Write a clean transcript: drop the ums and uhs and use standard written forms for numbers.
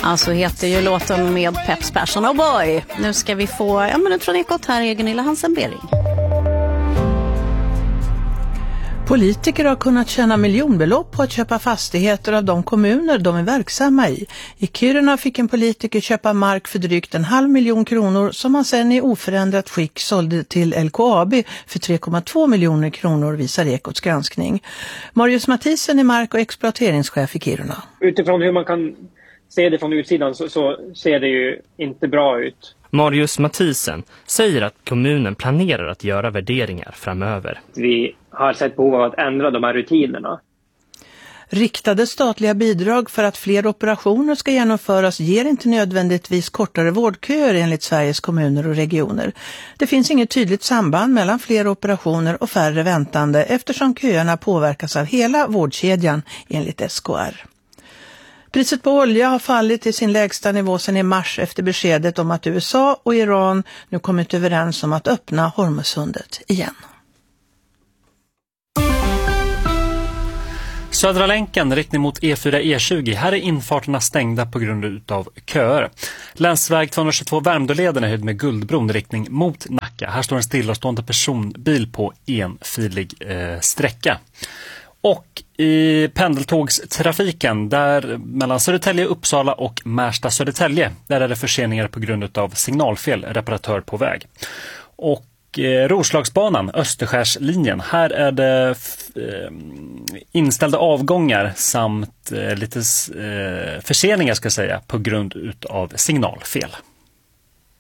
Alltså heter ju låten med Peps Persson. Oh boy! Nu ska vi få minut från Ekot här, Gunilla Hansen-Bering. Politiker har kunnat tjäna miljonbelopp på att köpa fastigheter av de kommuner de är verksamma i. I Kiruna fick en politiker köpa mark för drygt 500 000 kronor som han sedan i oförändrat skick sålde till LKAB för 3,2 miljoner kronor, visar Ekots granskning. Marius Mathisen är mark- och exploateringschef i Kiruna. Utifrån hur man kan se det från utsidan så ser det ju inte bra ut. Marius Mathisen säger att kommunen planerar att göra värderingar framöver. Vi har sett behov av att ändra de här rutinerna. Riktade statliga bidrag för att fler operationer ska genomföras ger inte nödvändigtvis kortare vårdköer enligt Sveriges kommuner och regioner. Det finns inget tydligt samband mellan fler operationer och färre väntande eftersom köerna påverkas av hela vårdkedjan enligt SKR. Priset på olja har fallit till sin lägsta nivå sedan i mars efter beskedet om att USA och Iran nu kommit överens om att öppna Hormuzsundet igen. Södra länken riktning mot E4-E20. Här är infarterna stängda på grund av köer. Länsväg 222 Värmdöleden är höjd med Guldbron riktning mot Nacka. Här står en stillastående personbil på enfilig sträcka. Och i pendeltågstrafiken där mellan Södertälje, Uppsala och Märsta Södertälje, där är det förseningar på grund av signalfel, reparatör på väg. Och Roslagsbanan, Österskärslinjen, här är det inställda avgångar samt lite förseningar ska jag säga på grund av signalfel.